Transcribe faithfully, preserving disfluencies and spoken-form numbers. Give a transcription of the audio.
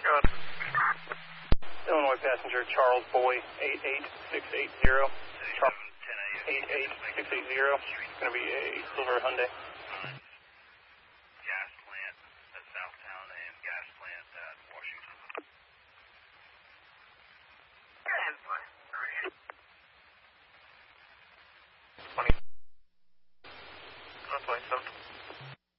Good. Illinois passenger Charles Boy, eight eight six eight zero. Charles eight eight six eight zero. It's going to be a silver Hyundai. Gas plant at Southtown and gas plant at Washington. twenty. That's twenty-seven.